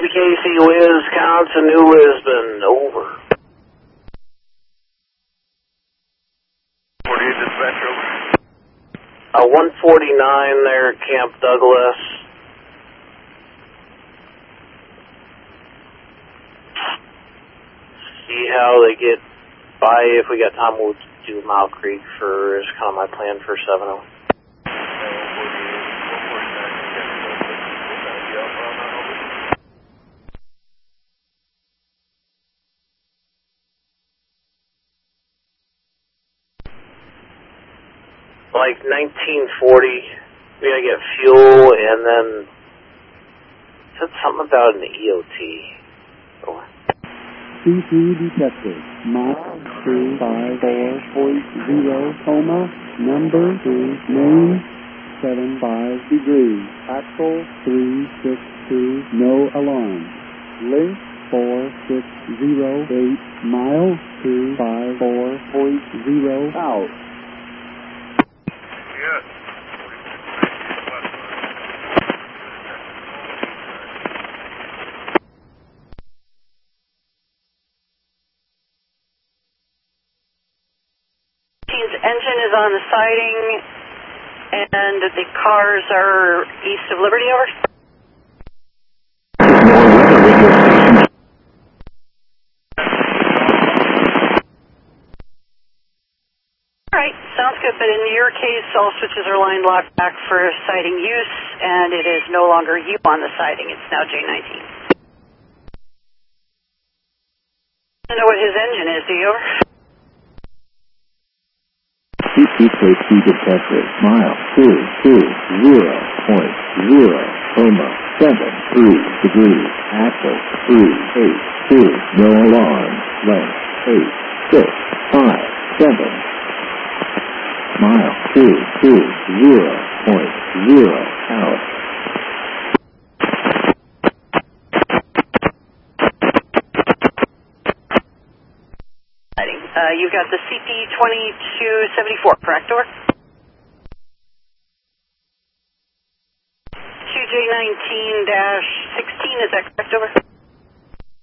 Casey, Wisconsin, New Lisbon, over. 48 dispatch, over. 149 there, Camp Douglas. See how they get by. If we got time, we'll do Mile Creek for, is kind of my plan for 7-0. Like 1940, we gotta get fuel, and then said something about an EOT. Oh. C3 detected. Mach 254.0, coma, number 2, name 75 degrees, axle 362, no alarm. Link 4608, mile 254.0 out. Yes. Engine is on the siding, and the cars are east of Liberty, over. Alright, sounds good, but in your case, all switches are lined locked back for siding use, and it is no longer you on the siding, it's now J19. I know what his engine is, do you, over? CPKC detected, mile 220.0, coma, 73 degrees, axle 382, no alarm, length 8657, mile 220.0, out. You've got the CP2274, correct, over? 2J19-16, is that correct, over?